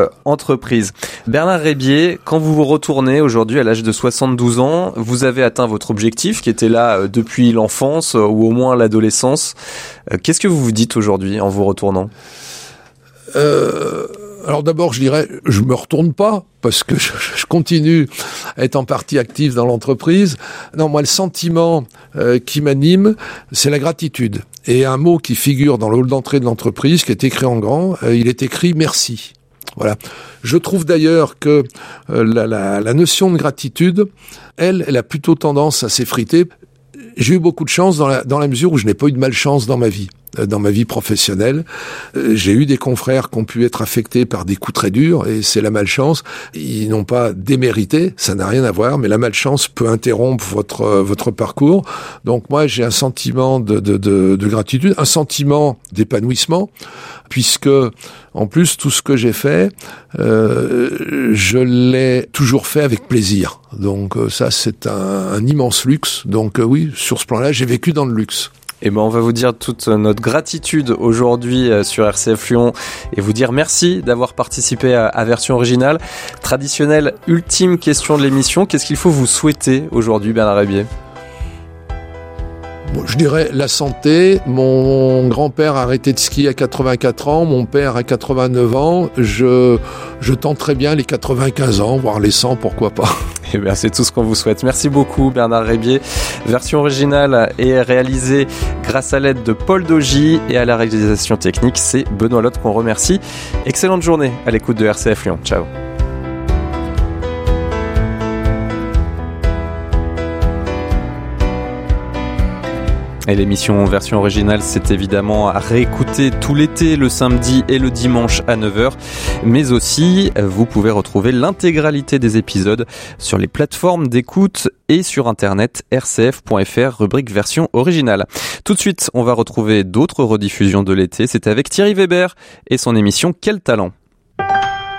entreprise. Bernard Rébier, quand vous vous retournez aujourd'hui à l'âge de 72 ans, vous avez atteint votre objectif qui était là depuis l'enfance ou au moins l'adolescence. Qu'est-ce que vous vous dites aujourd'hui en vous retournant ? Alors d'abord, je dirais, je me retourne pas parce que je continue à être en partie actif dans l'entreprise. Non, moi, le sentiment qui m'anime, c'est la gratitude. Et un mot qui figure dans le hall d'entrée de l'entreprise, qui est écrit en grand, il est écrit « merci ». Voilà. Je trouve d'ailleurs que la notion de gratitude, elle a plutôt tendance à s'effriter. J'ai eu beaucoup de chance dans la mesure où je n'ai pas eu de malchance dans ma vie professionnelle. J'ai eu des confrères qui ont pu être affectés par des coups très durs, et c'est la malchance. Ils n'ont pas démérité, ça n'a rien à voir, mais la malchance peut interrompre votre parcours. Donc moi, j'ai un sentiment de gratitude, un sentiment d'épanouissement, puisque en plus, tout ce que j'ai fait, je l'ai toujours fait avec plaisir. Donc ça, c'est un immense luxe. Donc oui, sur ce plan-là, j'ai vécu dans le luxe. Eh ben, on va vous dire toute notre gratitude aujourd'hui sur RCF Lyon et vous dire merci d'avoir participé à Version Originale. Traditionnelle, ultime question de l'émission. Qu'est-ce qu'il faut vous souhaiter aujourd'hui, Bernard Rébier ? Bon, je dirais la santé. Mon grand-père a arrêté de skier à 84 ans, mon père à 89 ans. Je tenterai bien les 95 ans, voire les 100, pourquoi pas. Eh bien, c'est tout ce qu'on vous souhaite. Merci beaucoup, Bernard Rébier. Version Originale est réalisée grâce à l'aide de Paul Dogy et à la réalisation technique, c'est Benoît Lotte qu'on remercie. Excellente journée à l'écoute de RCF Lyon. Ciao. Et l'émission Version Originale, c'est évidemment à réécouter tout l'été, le samedi et le dimanche à 9h. Mais aussi, vous pouvez retrouver l'intégralité des épisodes sur les plateformes d'écoute et sur internet rcf.fr, rubrique Version Originale. Tout de suite, on va retrouver d'autres rediffusions de l'été. C'est avec Thierry Weber et son émission Quel talent ?